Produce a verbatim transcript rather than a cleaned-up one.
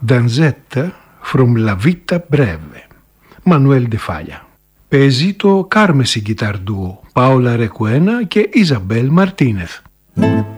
Danzetta from La Vita Breve, Manuel de Falla. Παίζει το Κάρμεση Guitar Duo, Πάολα Ρεκουένα και Ιζαμπέλ Μαρτίνεθ.